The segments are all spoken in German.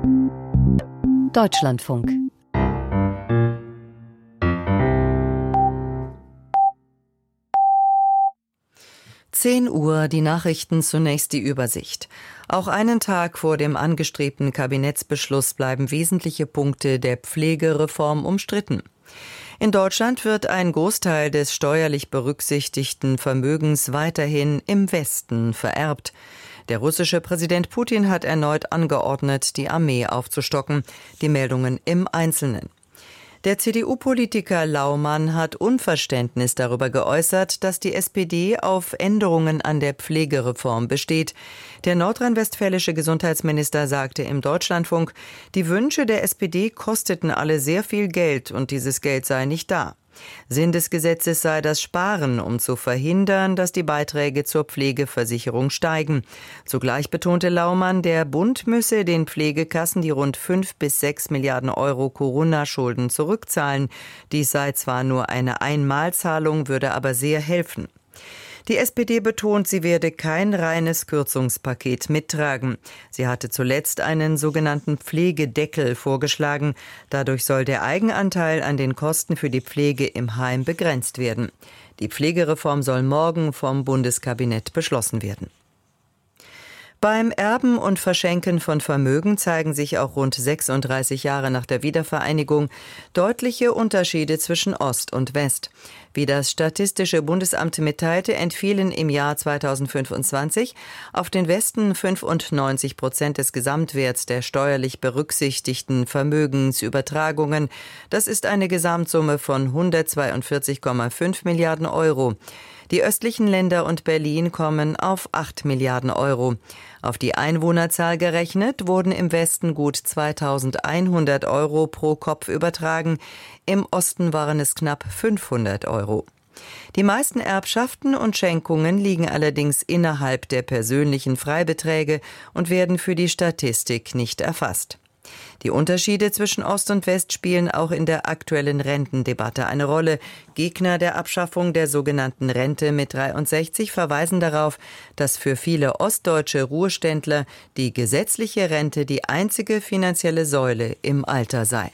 Deutschlandfunk. Uhr, die Nachrichten, zunächst die Übersicht. Auch einen Tag vor dem angestrebten Kabinettsbeschluss bleiben wesentliche Punkte der Pflegereform umstritten. In Deutschland wird ein Großteil des steuerlich berücksichtigten Vermögens weiterhin im Westen vererbt. Der russische Präsident Putin hat erneut angeordnet, die Armee aufzustocken. Die Meldungen im Einzelnen. Der CDU-Politiker Laumann hat Unverständnis darüber geäußert, dass die SPD auf Änderungen an der Pflegereform besteht. Der nordrhein-westfälische Gesundheitsminister sagte im Deutschlandfunk, die Wünsche der SPD kosteten alle sehr viel Geld und dieses Geld sei nicht da. Sinn des Gesetzes sei das Sparen, um zu verhindern, dass die Beiträge zur Pflegeversicherung steigen. Zugleich betonte Laumann, der Bund müsse den Pflegekassen die rund 5 bis 6 Milliarden Euro Corona-Schulden zurückzahlen. Dies sei zwar nur eine Einmalzahlung, würde aber sehr helfen. Die SPD betont, sie werde kein reines Kürzungspaket mittragen. Sie hatte zuletzt einen sogenannten Pflegedeckel vorgeschlagen. Dadurch soll der Eigenanteil an den Kosten für die Pflege im Heim begrenzt werden. Die Pflegereform soll morgen vom Bundeskabinett beschlossen werden. Beim Erben und Verschenken von Vermögen zeigen sich auch rund 36 Jahre nach der Wiedervereinigung deutliche Unterschiede zwischen Ost und West. Wie das Statistische Bundesamt mitteilte, entfielen im Jahr 2025 auf den Westen 95% des Gesamtwerts der steuerlich berücksichtigten Vermögensübertragungen. Das ist eine Gesamtsumme von 142,5 Milliarden Euro. Die östlichen Länder und Berlin kommen auf 8 Milliarden Euro. Auf die Einwohnerzahl gerechnet wurden im Westen gut 2.100 Euro pro Kopf übertragen, im Osten waren es knapp 500 Euro. Die meisten Erbschaften und Schenkungen liegen allerdings innerhalb der persönlichen Freibeträge und werden für die Statistik nicht erfasst. Die Unterschiede zwischen Ost und West spielen auch in der aktuellen Rentendebatte eine Rolle. Gegner der Abschaffung der sogenannten Rente mit 63 verweisen darauf, dass für viele ostdeutsche Ruheständler die gesetzliche Rente die einzige finanzielle Säule im Alter sei.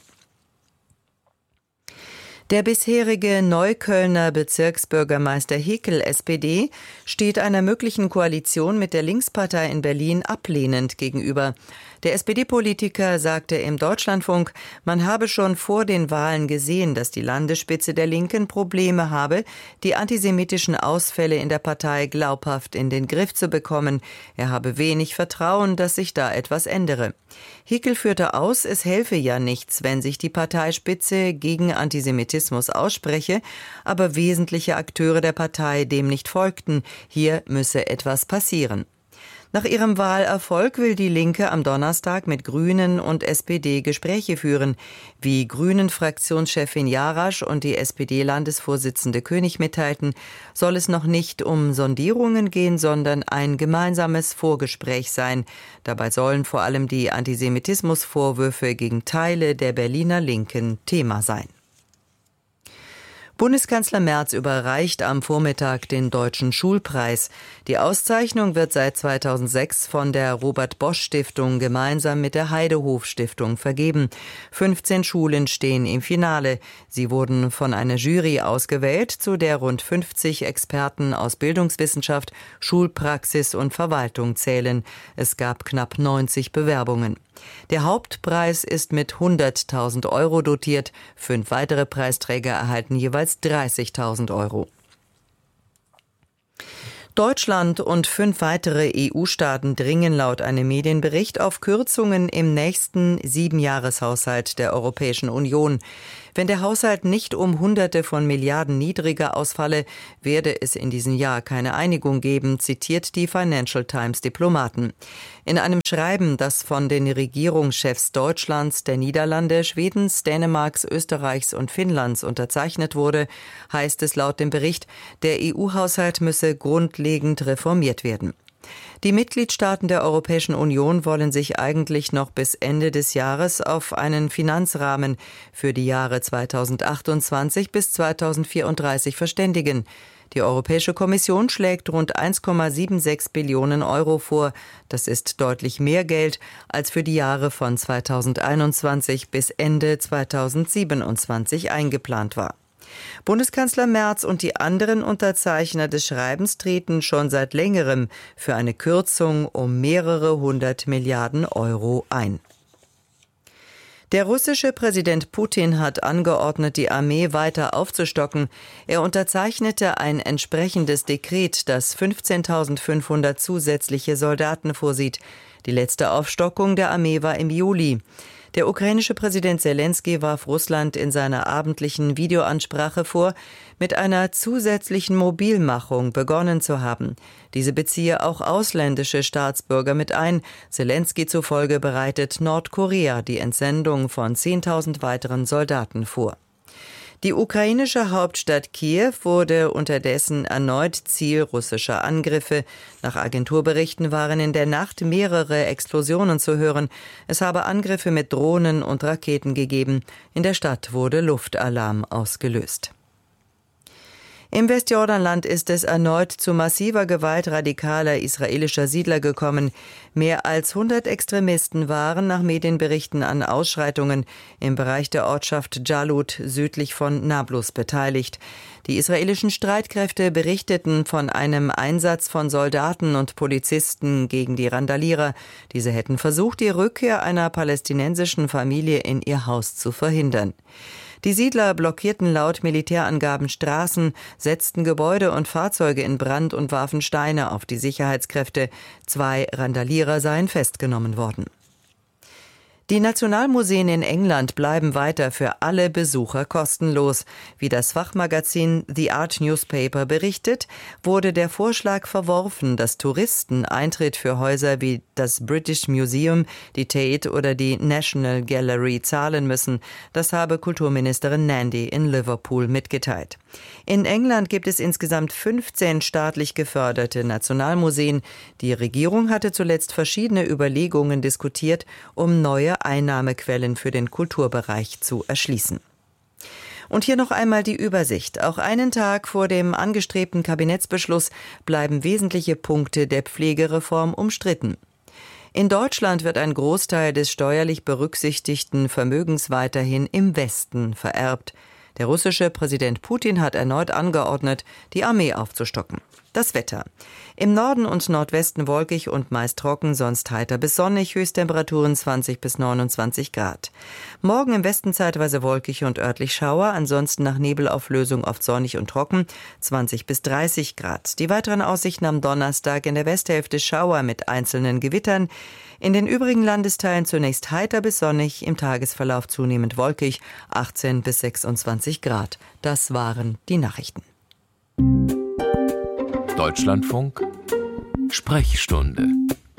Der bisherige Neuköllner Bezirksbürgermeister Hickel, SPD, steht einer möglichen Koalition mit der Linkspartei in Berlin ablehnend gegenüber. Der SPD-Politiker sagte im Deutschlandfunk, man habe schon vor den Wahlen gesehen, dass die Landesspitze der Linken Probleme habe, die antisemitischen Ausfälle in der Partei glaubhaft in den Griff zu bekommen. Er habe wenig Vertrauen, dass sich da etwas ändere. Hickel führte aus, es helfe ja nichts, wenn sich die Parteispitze gegen Antisemitismus ausspreche, aber wesentliche Akteure der Partei dem nicht folgten. Hier müsse etwas passieren. Nach ihrem Wahlerfolg will die Linke am Donnerstag mit Grünen und SPD Gespräche führen. Wie Grünen-Fraktionschefin Jarasch und die SPD-Landesvorsitzende König mitteilten, soll es noch nicht um Sondierungen gehen, sondern ein gemeinsames Vorgespräch sein. Dabei sollen vor allem die Antisemitismusvorwürfe gegen Teile der Berliner Linken Thema sein. Bundeskanzler Merz überreicht am Vormittag den Deutschen Schulpreis. Die Auszeichnung wird seit 2006 von der Robert-Bosch-Stiftung gemeinsam mit der Heidehof-Stiftung vergeben. 15 Schulen stehen im Finale. Sie wurden von einer Jury ausgewählt, zu der rund 50 Experten aus Bildungswissenschaft, Schulpraxis und Verwaltung zählen. Es gab knapp 90 Bewerbungen. Der Hauptpreis ist mit 100.000 Euro dotiert. 5 weitere Preisträger erhalten jeweils 30.000 Euro. Deutschland und 5 weitere EU-Staaten dringen laut einem Medienbericht auf Kürzungen im nächsten 7-Jahreshaushalt der Europäischen Union. Wenn der Haushalt nicht um Hunderte von Milliarden niedriger ausfalle, werde es in diesem Jahr keine Einigung geben, zitiert die Financial Times Diplomaten. In einem Schreiben, das von den Regierungschefs Deutschlands, der Niederlande, Schwedens, Dänemarks, Österreichs und Finnlands unterzeichnet wurde, heißt es laut dem Bericht, der EU-Haushalt müsse grundlegend reformiert werden. Die Mitgliedstaaten der Europäischen Union wollen sich eigentlich noch bis Ende des Jahres auf einen Finanzrahmen für die Jahre 2028 bis 2034 verständigen. Die Europäische Kommission schlägt rund 1,76 Billionen Euro vor. Das ist deutlich mehr Geld, als für die Jahre von 2021 bis Ende 2027 eingeplant war. Bundeskanzler Merz und die anderen Unterzeichner des Schreibens treten schon seit längerem für eine Kürzung um mehrere 100 Milliarden Euro ein. Der russische Präsident Putin hat angeordnet, die Armee weiter aufzustocken. Er unterzeichnete ein entsprechendes Dekret, das 15.500 zusätzliche Soldaten vorsieht. Die letzte Aufstockung der Armee war im Juli. Der ukrainische Präsident Selenskyj warf Russland in seiner abendlichen Videoansprache vor, mit einer zusätzlichen Mobilmachung begonnen zu haben. Diese beziehe auch ausländische Staatsbürger mit ein. Selenskyj zufolge bereitet Nordkorea die Entsendung von 10.000 weiteren Soldaten vor. Die ukrainische Hauptstadt Kiew wurde unterdessen erneut Ziel russischer Angriffe. Nach Agenturberichten waren in der Nacht mehrere Explosionen zu hören. Es habe Angriffe mit Drohnen und Raketen gegeben. In der Stadt wurde Luftalarm ausgelöst. Im Westjordanland ist es erneut zu massiver Gewalt radikaler israelischer Siedler gekommen. Mehr als 100 Extremisten waren nach Medienberichten an Ausschreitungen im Bereich der Ortschaft Jalut südlich von Nablus beteiligt. Die israelischen Streitkräfte berichteten von einem Einsatz von Soldaten und Polizisten gegen die Randalierer. Diese hätten versucht, die Rückkehr einer palästinensischen Familie in ihr Haus zu verhindern. Die Siedler blockierten laut Militärangaben Straßen, setzten Gebäude und Fahrzeuge in Brand und warfen Steine auf die Sicherheitskräfte. 2 Randalierer seien festgenommen worden. Die Nationalmuseen in England bleiben weiter für alle Besucher kostenlos. Wie das Fachmagazin The Art Newspaper berichtet, wurde der Vorschlag verworfen, dass Touristen Eintritt für Häuser wie das British Museum, die Tate oder die National Gallery zahlen müssen. Das habe Kulturministerin Nandy in Liverpool mitgeteilt. In England gibt es insgesamt 15 staatlich geförderte Nationalmuseen. Die Regierung hatte zuletzt verschiedene Überlegungen diskutiert, um neue Einnahmequellen für den Kulturbereich zu erschließen. Und hier noch einmal die Übersicht. Auch einen Tag vor dem angestrebten Kabinettsbeschluss bleiben wesentliche Punkte der Pflegereform umstritten. In Deutschland wird ein Großteil des steuerlich berücksichtigten Vermögens weiterhin im Westen vererbt. Der russische Präsident Putin hat erneut angeordnet, die Armee aufzustocken. Das Wetter. Im Norden und Nordwesten wolkig und meist trocken, sonst heiter bis sonnig, Höchsttemperaturen 20 bis 29 Grad. Morgen im Westen zeitweise wolkig und örtlich Schauer, ansonsten nach Nebelauflösung oft sonnig und trocken, 20 bis 30 Grad. Die weiteren Aussichten am Donnerstag in der Westhälfte Schauer mit einzelnen Gewittern. In den übrigen Landesteilen zunächst heiter bis sonnig, im Tagesverlauf zunehmend wolkig, 18 bis 26 Grad. Das waren die Nachrichten. Deutschlandfunk Sprechstunde.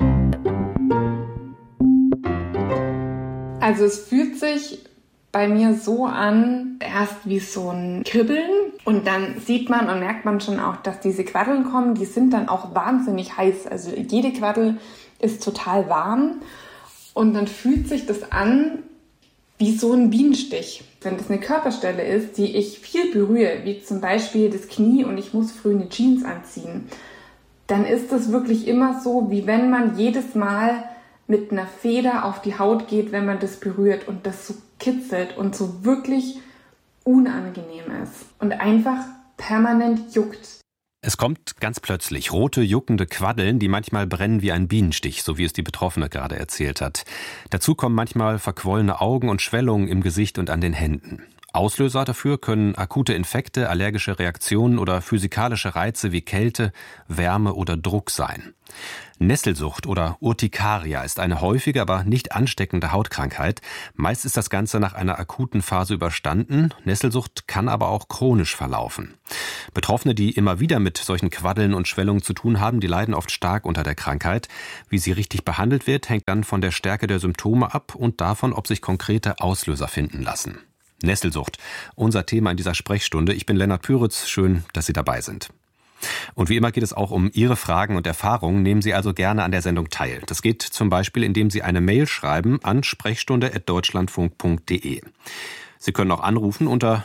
Also es fühlt sich bei mir so an, erst wie so ein Kribbeln und dann sieht man und merkt man schon auch, dass diese Quaddeln kommen, die sind dann auch wahnsinnig heiß. Also jede Quaddel ist total warm und dann fühlt sich das an wie so ein Bienenstich. Wenn das eine Körperstelle ist, die ich viel berühre, wie zum Beispiel das Knie und ich muss früh eine Jeans anziehen, dann ist das wirklich immer so, wie wenn man jedes Mal mit einer Feder auf die Haut geht, wenn man das berührt und das so kitzelt und so wirklich unangenehm ist und einfach permanent juckt. Es kommt ganz plötzlich rote, juckende Quaddeln, die manchmal brennen wie ein Bienenstich, so wie es die Betroffene gerade erzählt hat. Dazu kommen manchmal verquollene Augen und Schwellungen im Gesicht und an den Händen. Auslöser dafür können akute Infekte, allergische Reaktionen oder physikalische Reize wie Kälte, Wärme oder Druck sein. Nesselsucht oder Urtikaria ist eine häufige, aber nicht ansteckende Hautkrankheit. Meist ist das Ganze nach einer akuten Phase überstanden. Nesselsucht kann aber auch chronisch verlaufen. Betroffene, die immer wieder mit solchen Quaddeln und Schwellungen zu tun haben, die leiden oft stark unter der Krankheit. Wie sie richtig behandelt wird, hängt dann von der Stärke der Symptome ab und davon, ob sich konkrete Auslöser finden lassen. Nesselsucht, unser Thema in dieser Sprechstunde. Ich bin Lennart Püritz, schön, dass Sie dabei sind. Und wie immer geht es auch um Ihre Fragen und Erfahrungen. Nehmen Sie also gerne an der Sendung teil. Das geht zum Beispiel, indem Sie eine Mail schreiben an sprechstunde@deutschlandfunk.de. Sie können auch anrufen unter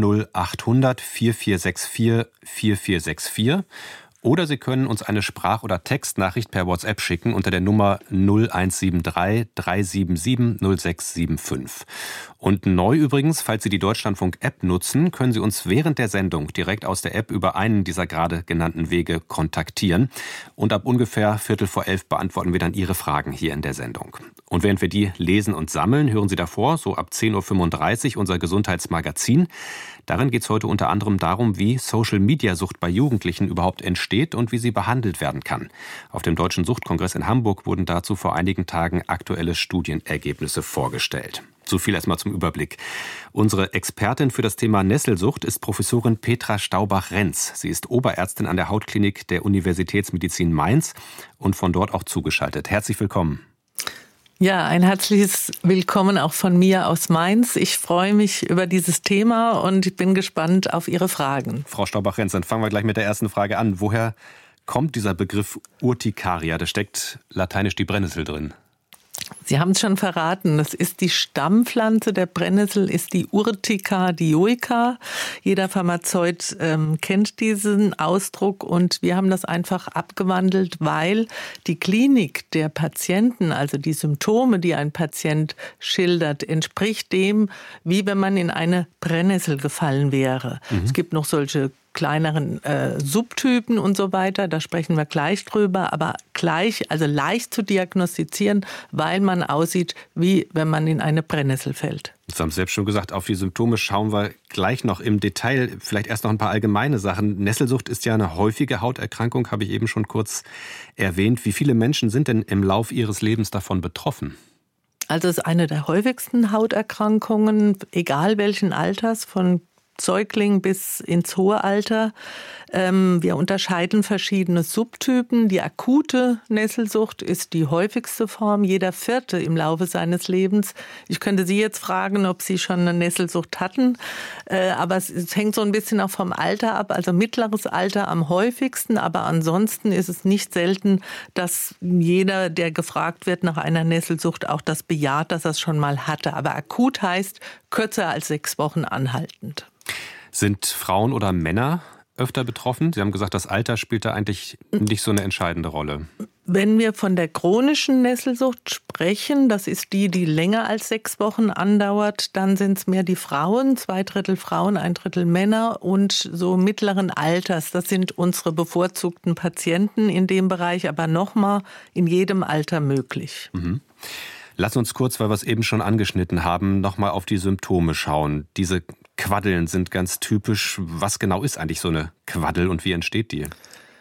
00800 4464 4464 oder Sie können uns eine Sprach- oder Textnachricht per WhatsApp schicken unter der Nummer 0173 377 0675. Und neu übrigens, falls Sie die Deutschlandfunk-App nutzen, können Sie uns während der Sendung direkt aus der App über einen dieser gerade genannten Wege kontaktieren. Und ab ungefähr 11:45 beantworten wir dann Ihre Fragen hier in der Sendung. Und während wir die lesen und sammeln, hören Sie davor, so ab 10:35 Uhr, unser Gesundheitsmagazin. Darin geht es heute unter anderem darum, wie Social-Media-Sucht bei Jugendlichen überhaupt entsteht und wie sie behandelt werden kann. Auf dem Deutschen Suchtkongress in Hamburg wurden dazu vor einigen Tagen aktuelle Studienergebnisse vorgestellt. So viel erstmal zum Überblick. Unsere Expertin für das Thema Nesselsucht ist Professorin Petra Staubach-Renz. Sie ist Oberärztin an der Hautklinik der Universitätsmedizin Mainz und von dort auch zugeschaltet. Herzlich willkommen. Ja, ein herzliches Willkommen auch von mir aus Mainz. Ich freue mich über dieses Thema und ich bin gespannt auf Ihre Fragen. Frau Staubach-Renz, dann fangen wir gleich mit der ersten Frage an. Woher kommt dieser Begriff Urtikaria? Da steckt lateinisch die Brennnessel drin. Sie haben es schon verraten, das ist die Stammpflanze der Brennnessel, ist die Urtica dioica. Jeder Pharmazeut kennt diesen Ausdruck und wir haben das einfach abgewandelt, weil die Klinik der Patienten, also die Symptome, die ein Patient schildert, entspricht dem, wie wenn man in eine Brennnessel gefallen wäre. Es gibt noch solche kleineren Subtypen und so weiter, da sprechen wir gleich drüber, aber also leicht zu diagnostizieren, weil man aussieht, wie wenn man in eine Brennnessel fällt. Sie haben es selbst schon gesagt, auf die Symptome schauen wir gleich noch im Detail. Vielleicht erst noch ein paar allgemeine Sachen. Nesselsucht ist ja eine häufige Hauterkrankung, habe ich eben schon kurz erwähnt. Wie viele Menschen sind denn im Lauf ihres Lebens davon betroffen? Also es ist eine der häufigsten Hauterkrankungen, egal welchen Alters, von Säugling bis ins hohe Alter. Wir unterscheiden verschiedene Subtypen. Die akute Nesselsucht ist die häufigste Form. Jeder Vierte im Laufe seines Lebens. Ich könnte Sie jetzt fragen, ob Sie schon eine Nesselsucht hatten. Aber es hängt so ein bisschen auch vom Alter ab. Also mittleres Alter am häufigsten. Aber ansonsten ist es nicht selten, dass jeder, der gefragt wird nach einer Nesselsucht, auch das bejaht, dass er es schon mal hatte. Aber akut heißt kürzer als 6 Wochen anhaltend. Sind Frauen oder Männer öfter betroffen? Sie haben gesagt, das Alter spielt da eigentlich nicht so eine entscheidende Rolle. Wenn wir von der chronischen Nesselsucht sprechen, das ist die, die länger als 6 Wochen andauert, dann sind es mehr die Frauen, 2/3 Frauen, 1/3 Männer und so mittleren Alters. Das sind unsere bevorzugten Patienten in dem Bereich, aber nochmal in jedem Alter möglich. Mhm. Lass uns kurz, weil wir es eben schon angeschnitten haben, nochmal auf die Symptome schauen. Diese Quaddeln sind ganz typisch. Was genau ist eigentlich so eine Quaddel und wie entsteht die?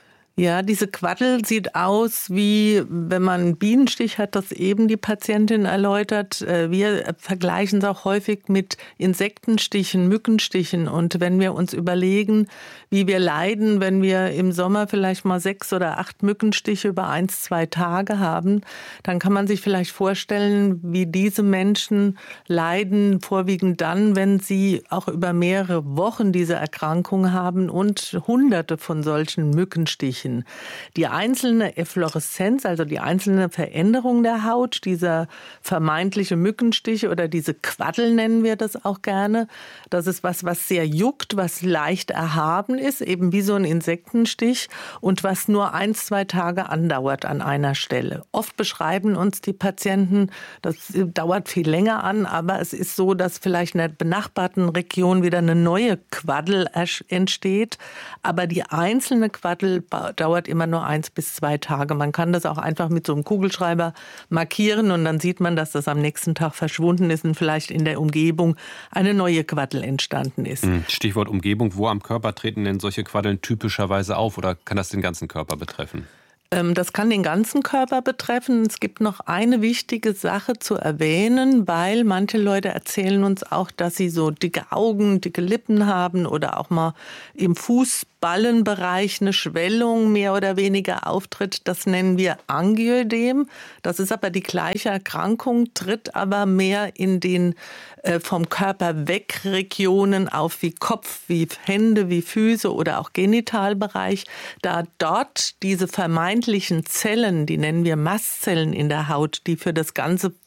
Ja, diese Quaddel sieht aus wie, wenn man einen Bienenstich hat, das eben die Patientin erläutert. Wir vergleichen es auch häufig mit Insektenstichen, Mückenstichen. Und wenn wir uns überlegen, wie wir leiden, wenn wir im Sommer vielleicht mal 6 oder 8 Mückenstiche über 1-2 Tage haben, dann kann man sich vielleicht vorstellen, wie diese Menschen leiden, vorwiegend dann, wenn sie auch über mehrere Wochen diese Erkrankung haben und Hunderte von solchen Mückenstichen. Die einzelne Effloreszenz, also die einzelne Veränderung der Haut, dieser vermeintliche Mückenstich oder diese Quaddel nennen wir das auch gerne, das ist was sehr juckt, was leicht erhaben ist, eben wie so ein Insektenstich und was nur 1-2 Tage andauert an einer Stelle. Oft beschreiben uns die Patienten, das dauert viel länger an, aber es ist so, dass vielleicht in der benachbarten Region wieder eine neue Quaddel entsteht, aber die einzelne Quaddel dauert immer nur 1 bis 2 Tage. Man kann das auch einfach mit so einem Kugelschreiber markieren und dann sieht man, dass das am nächsten Tag verschwunden ist und vielleicht in der Umgebung eine neue Quaddel entstanden ist. Stichwort Umgebung. Wo am Körper treten denn solche Quaddeln typischerweise auf oder kann das den ganzen Körper betreffen? Das kann den ganzen Körper betreffen. Es gibt noch eine wichtige Sache zu erwähnen, weil manche Leute erzählen uns auch, dass sie so dicke Augen, dicke Lippen haben oder auch mal im Fußballenbereich eine Schwellung mehr oder weniger auftritt. Das nennen wir Angioödem. Das ist aber die gleiche Erkrankung, tritt aber mehr in den vom Körper weg Regionen auf wie Kopf, wie Hände, wie Füße oder auch Genitalbereich, da dort diese vermeintlichen Zellen, die nennen wir Mastzellen in der Haut, die für das ganze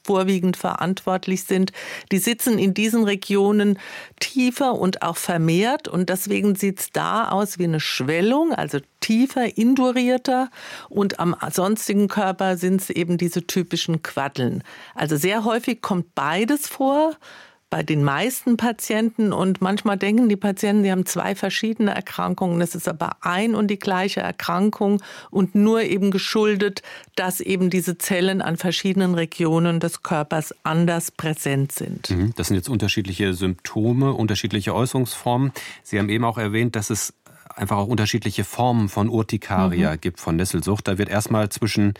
vorwiegend verantwortlich sind, die sitzen in diesen Regionen tiefer und auch vermehrt. Und deswegen sieht es da aus wie eine Schwellung, also tiefer, indurierter. Und am sonstigen Körper sind es eben diese typischen Quaddeln. Also sehr häufig kommt beides vor bei den meisten Patienten, und manchmal denken die Patienten, sie haben 2 verschiedene Erkrankungen. Das ist aber ein und die gleiche Erkrankung und nur eben geschuldet, dass eben diese Zellen an verschiedenen Regionen des Körpers anders präsent sind. Das sind jetzt unterschiedliche Symptome, unterschiedliche Äußerungsformen. Sie haben eben auch erwähnt, dass es einfach auch unterschiedliche Formen von Urtikaria gibt, von Nesselsucht. Da wird erstmal zwischen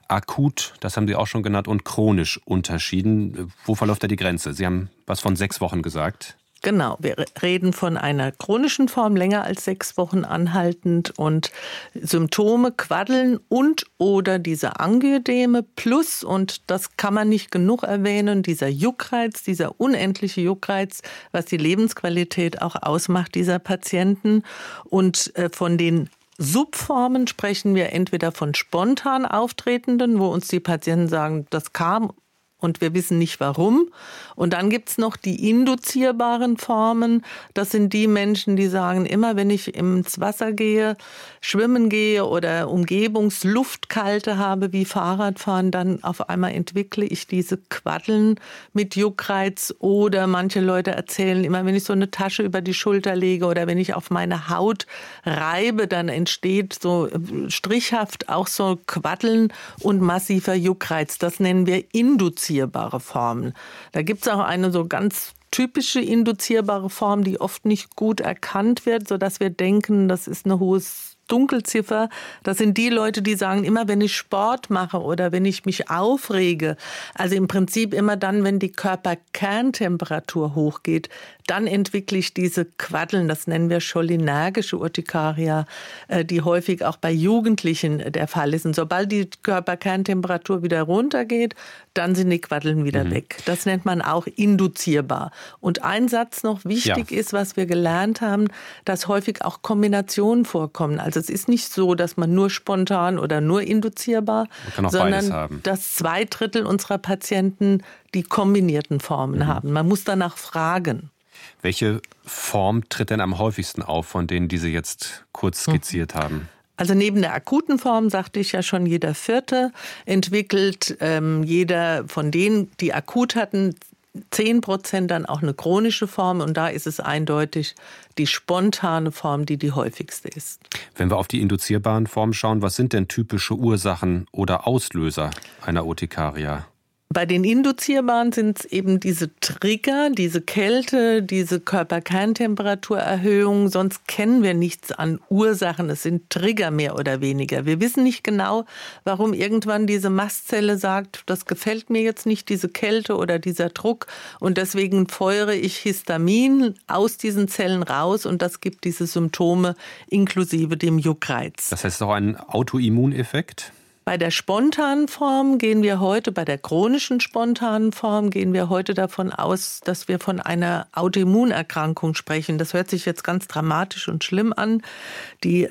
akut, das haben Sie auch schon genannt, und chronisch unterschieden. Wo verläuft da die Grenze? Sie haben was von 6 Wochen gesagt. Genau, wir reden von einer chronischen Form, länger als 6 Wochen anhaltend, und Symptome, Quaddeln und oder diese Angioedeme plus, und das kann man nicht genug erwähnen, dieser Juckreiz, dieser unendliche Juckreiz, was die Lebensqualität auch ausmacht dieser Patienten. Und von den Subformen sprechen wir entweder von spontan auftretenden, wo uns die Patienten sagen, das kam und wir wissen nicht warum. Und dann gibt's noch die induzierbaren Formen. Das sind die Menschen, die sagen, immer wenn ich ins Wasser gehe, schwimmen gehe oder Umgebungsluftkalte habe wie Fahrradfahren, dann auf einmal entwickle ich diese Quaddeln mit Juckreiz. Oder manche Leute erzählen, immer wenn ich so eine Tasche über die Schulter lege oder wenn ich auf meine Haut reibe, dann entsteht so strichhaft auch so Quaddeln und massiver Juckreiz. Das nennen wir induzierbare Formen. Da gibt es auch eine so ganz typische induzierbare Form, die oft nicht gut erkannt wird, sodass wir denken, das ist eine hohe Dunkelziffer. Das sind die Leute, die sagen, immer wenn ich Sport mache oder wenn ich mich aufrege, also im Prinzip immer dann, wenn die Körperkerntemperatur hochgeht, dann entwickle ich diese Quaddeln, das nennen wir cholinergische Urtikaria, die häufig auch bei Jugendlichen der Fall ist. Und sobald die Körperkerntemperatur wieder runtergeht, dann sind die Quaddeln wieder weg. Das nennt man auch induzierbar. Und ein Satz noch wichtig ist, was wir gelernt haben, dass häufig auch Kombinationen vorkommen. Also es ist nicht so, dass man nur spontan oder nur induzierbar, sondern dass 2/3 unserer Patienten die kombinierten Formen haben. Man muss danach fragen. Welche Form tritt denn am häufigsten auf, von denen, die Sie jetzt kurz skizziert haben? Also neben der akuten Form, sagte ich ja schon, jeder 4. entwickelt jeder von denen, die akut hatten, 10% dann auch eine chronische Form. Und da ist es eindeutig die spontane Form, die häufigste ist. Wenn wir auf die induzierbaren Formen schauen, was sind denn typische Ursachen oder Auslöser einer Urtikaria? Bei den induzierbaren sind es eben diese Trigger, diese Kälte, diese Körperkerntemperaturerhöhung. Sonst kennen wir nichts an Ursachen. Es sind Trigger mehr oder weniger. Wir wissen nicht genau, warum irgendwann diese Mastzelle sagt, das gefällt mir jetzt nicht, diese Kälte oder dieser Druck. Und deswegen feuere ich Histamin aus diesen Zellen raus und das gibt diese Symptome inklusive dem Juckreiz. Das heißt auch ein Autoimmuneffekt? Bei der spontanen Form bei der chronischen spontanen Form gehen wir heute davon aus, dass wir von einer Autoimmunerkrankung sprechen. Das hört sich jetzt ganz dramatisch und schlimm an. Die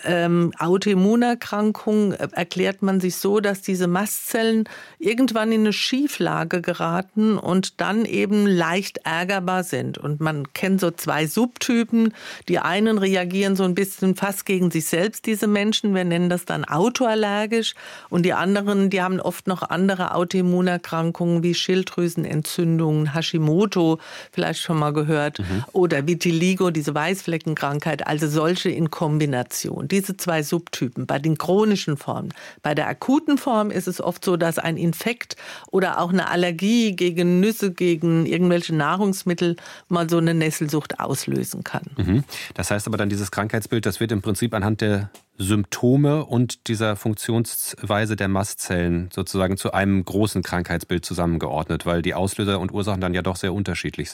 Autoimmunerkrankung erklärt man sich so, dass diese Mastzellen irgendwann in eine Schieflage geraten und dann eben leicht ärgerbar sind. Und man kennt so 2 Subtypen. Die einen reagieren so ein bisschen fast gegen sich selbst, diese Menschen. Wir nennen das dann autoallergisch. Und die anderen, die haben oft noch andere Autoimmunerkrankungen wie Schilddrüsenentzündungen, Hashimoto, vielleicht schon mal gehört, oder Vitiligo, diese Weißfleckenkrankheit, also solche in Kombination. Diese 2 Subtypen bei den chronischen Formen. Bei der akuten Form ist es oft so, dass ein Infekt oder auch eine Allergie gegen Nüsse, gegen irgendwelche Nahrungsmittel mal so eine Nesselsucht auslösen kann. Das heißt aber dann, dieses Krankheitsbild, das wird im Prinzip anhand der Symptome und dieser Funktionsweise der Mastzellen sozusagen zu einem großen Krankheitsbild zusammengeordnet, weil die Auslöser und Ursachen dann ja doch sehr unterschiedlich sind.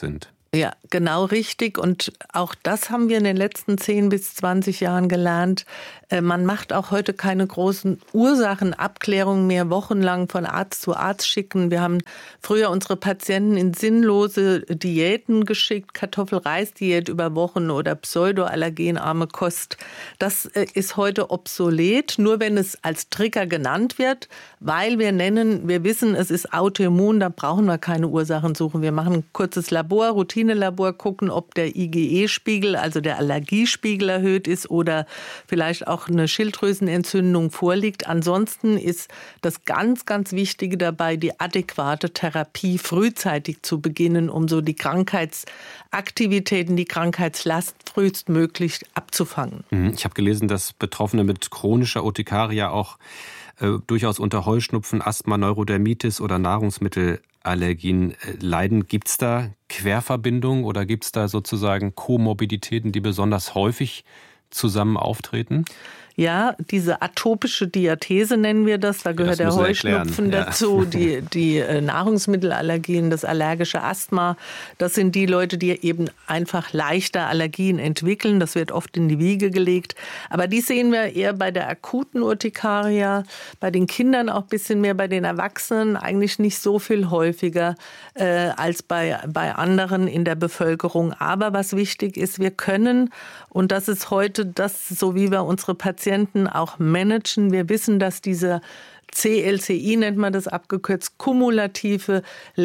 Ja, genau richtig. Und auch das haben wir in den letzten 10 bis 20 Jahren gelernt. Man macht auch heute keine großen Ursachenabklärungen mehr, wochenlang von Arzt zu Arzt schicken. Wir haben früher unsere Patienten in sinnlose Diäten geschickt, Kartoffel-Reis-Diät über Wochen oder pseudoallergenarme Kost. Das ist heute obsolet, nur wenn es als Trigger genannt wird, weil wir wissen, es ist autoimmun, da brauchen wir keine Ursachen suchen. Wir machen ein kurzes Routinelabor, gucken, ob der IgE-Spiegel, also der Allergiespiegel erhöht ist oder vielleicht auch eine Schilddrüsenentzündung vorliegt. Ansonsten ist das ganz, ganz Wichtige dabei, die adäquate Therapie frühzeitig zu beginnen, um so die Krankheitsaktivitäten, die Krankheitslast frühestmöglich abzufangen. Ich habe gelesen, dass Betroffene mit chronischer Urtikaria auch durchaus unter Heuschnupfen, Asthma, Neurodermitis oder Nahrungsmittelallergien leiden. Gibt es da Querverbindungen oder gibt es da sozusagen Komorbiditäten, die besonders häufig zusammen auftreten? Ja, diese atopische Diathese nennen wir das. Da gehört der Heuschnupfen dazu, die Nahrungsmittelallergien, das allergische Asthma. Das sind die Leute, die eben einfach leichter Allergien entwickeln. Das wird oft in die Wiege gelegt. Aber die sehen wir eher bei der akuten Urtikaria, bei den Kindern auch ein bisschen mehr, bei den Erwachsenen eigentlich nicht so viel häufiger als bei anderen in der Bevölkerung. Aber was wichtig ist, wir können, und das ist heute das, so wie wir unsere Patienten auch managen. Wir wissen, dass diese CLCI, nennt man das abgekürzt, kumulative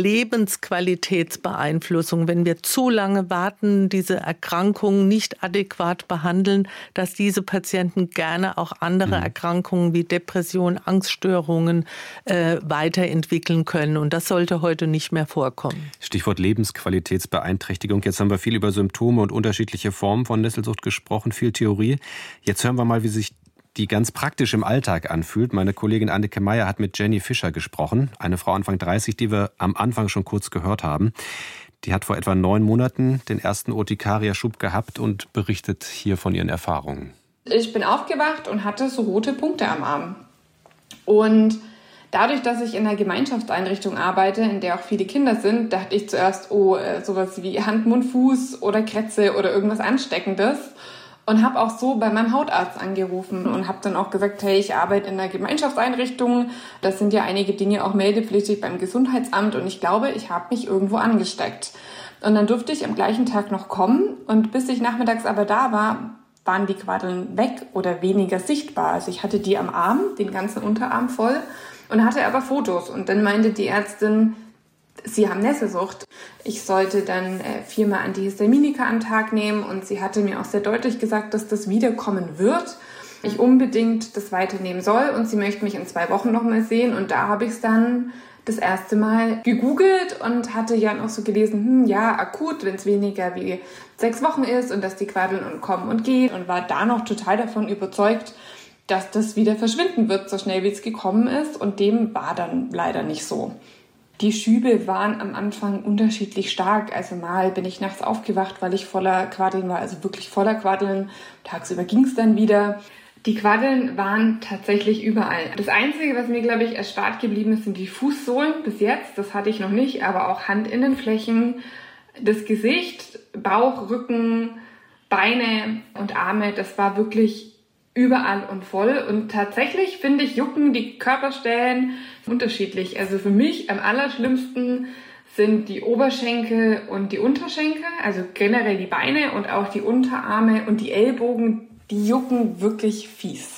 Lebensqualitätsbeeinflussung, wenn wir zu lange warten, diese Erkrankungen nicht adäquat behandeln, dass diese Patienten gerne auch andere Erkrankungen wie Depression, Angststörungen weiterentwickeln können. Und das sollte heute nicht mehr vorkommen. Stichwort Lebensqualitätsbeeinträchtigung. Jetzt haben wir viel über Symptome und unterschiedliche Formen von Nesselsucht gesprochen, viel Theorie. Jetzt hören wir mal, wie sich die ganz praktisch im Alltag anfühlt. Meine Kollegin Anneke Meyer hat mit Jenny Fischer gesprochen, eine Frau Anfang 30, die wir am Anfang schon kurz gehört haben. Die hat vor etwa 9 Monaten den ersten Urtikaria-Schub gehabt und berichtet hier von ihren Erfahrungen. Ich bin aufgewacht und hatte so rote Punkte am Arm. Und dadurch, dass ich in einer Gemeinschaftseinrichtung arbeite, in der auch viele Kinder sind, dachte ich zuerst, sowas wie Hand, Mund, Fuß oder Krätze oder irgendwas Ansteckendes. Und habe auch so bei meinem Hautarzt angerufen und habe dann auch gesagt, hey, ich arbeite in einer Gemeinschaftseinrichtung. Das sind ja einige Dinge auch meldepflichtig beim Gesundheitsamt und ich glaube, ich habe mich irgendwo angesteckt. Und dann durfte ich am gleichen Tag noch kommen und bis ich nachmittags aber da war, waren die Quaddeln weg oder weniger sichtbar. Also ich hatte die am Arm, den ganzen Unterarm voll und hatte aber Fotos. Und dann meinte die Ärztin, Sie haben Nesselsucht. Ich sollte dann 4-mal Antihistaminika am Tag nehmen und sie hatte mir auch sehr deutlich gesagt, dass das wiederkommen wird. Ich unbedingt das weiternehmen soll und sie möchte mich in 2 Wochen nochmal sehen. Und da habe ich es dann das erste Mal gegoogelt und hatte ja auch so gelesen, akut, wenn es weniger wie 6 Wochen ist und dass die Quaddeln kommen und gehen und war da noch total davon überzeugt, dass das wieder verschwinden wird, so schnell wie es gekommen ist. Und dem war dann leider nicht so. Die Schübe waren am Anfang unterschiedlich stark. Also mal bin ich nachts aufgewacht, weil ich voller Quaddeln war, also wirklich voller Quaddeln. Tagsüber ging es dann wieder. Die Quaddeln waren tatsächlich überall. Das Einzige, was mir, glaube ich, erspart geblieben ist, sind die Fußsohlen bis jetzt. Das hatte ich noch nicht, aber auch Handinnenflächen, das Gesicht, Bauch, Rücken, Beine und Arme. Das war wirklich überall und voll. Und tatsächlich, finde ich, jucken die Körperstellen unterschiedlich. Also für mich am allerschlimmsten sind die Oberschenkel und die Unterschenkel, also generell die Beine und auch die Unterarme und die Ellbogen, die jucken wirklich fies.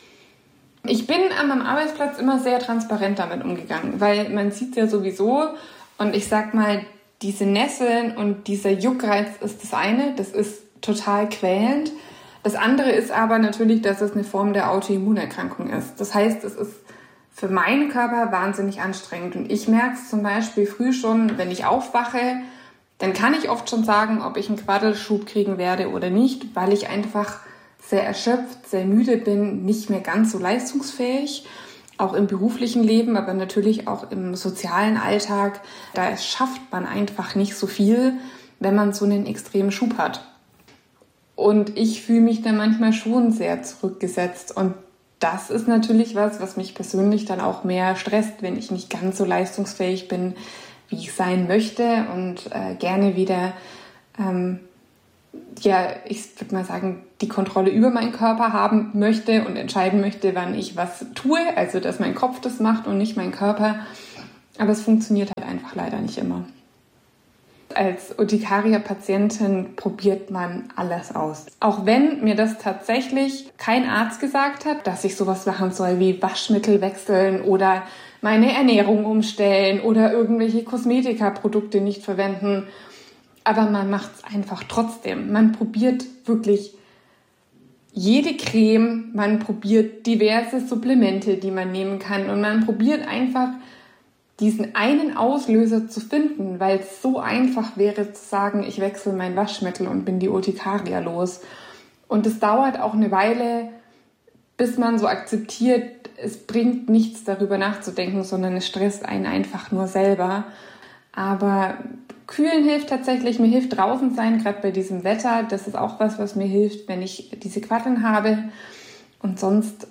Ich bin an meinem Arbeitsplatz immer sehr transparent damit umgegangen, weil man sieht es ja sowieso und ich sag mal, diese Nesseln und dieser Juckreiz ist das eine, das ist total quälend. Das andere ist aber natürlich, dass es eine Form der Autoimmunerkrankung ist. Das heißt, es ist für meinen Körper wahnsinnig anstrengend. Und ich merke es zum Beispiel früh schon, wenn ich aufwache, dann kann ich oft schon sagen, ob ich einen Quaddelschub kriegen werde oder nicht, weil ich einfach sehr erschöpft, sehr müde bin, nicht mehr ganz so leistungsfähig, auch im beruflichen Leben, aber natürlich auch im sozialen Alltag. Da schafft man einfach nicht so viel, wenn man so einen extremen Schub hat. Und ich fühle mich dann manchmal schon sehr zurückgesetzt. Und das ist natürlich was mich persönlich dann auch mehr stresst, wenn ich nicht ganz so leistungsfähig bin, wie ich sein möchte und gerne wieder, ich würde mal sagen, die Kontrolle über meinen Körper haben möchte und entscheiden möchte, wann ich was tue. Also, dass mein Kopf das macht und nicht mein Körper. Aber es funktioniert halt einfach leider nicht immer. Als Urtikaria-Patientin probiert man alles aus. Auch wenn mir das tatsächlich kein Arzt gesagt hat, dass ich sowas machen soll wie Waschmittel wechseln oder meine Ernährung umstellen oder irgendwelche Kosmetikaprodukte nicht verwenden. Aber man macht es einfach trotzdem. Man probiert wirklich jede Creme, man probiert diverse Supplemente, die man nehmen kann. Und man probiert einfach diesen einen Auslöser zu finden, weil es so einfach wäre zu sagen, ich wechsle mein Waschmittel und bin die Urtikaria los. Und es dauert auch eine Weile, bis man so akzeptiert, es bringt nichts darüber nachzudenken, sondern es stresst einen einfach nur selber. Aber Kühlen hilft tatsächlich, mir hilft draußen sein, gerade bei diesem Wetter. Das ist auch was mir hilft, wenn ich diese Quaddeln habe. Und sonst,